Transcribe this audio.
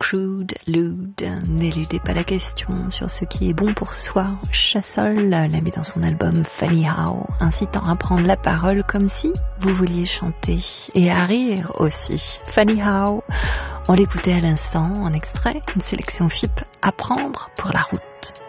crude, lewd, n'éludez pas la question sur ce qui est bon pour soi. Chassol l'a mis dans son album Funny How, incitant à prendre la parole comme si vous vouliez chanter et à rire aussi. Funny How, on l'écoutait à l'instant en extrait, une sélection FIP à prendre pour la route.